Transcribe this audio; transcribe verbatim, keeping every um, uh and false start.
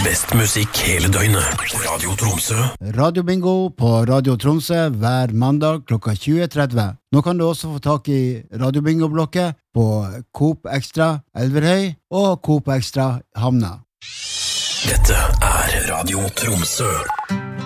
Best musikk hele døgnet. Radio Tromsø. Radio Bingo på Radio Tromsø hver mandag klokka tjue tretti. Nå kan du også få tak i Radio Bingo-blokket på Coop Extra Elverhøy og Coop Extra Havna. Dette er Radio Tromsø.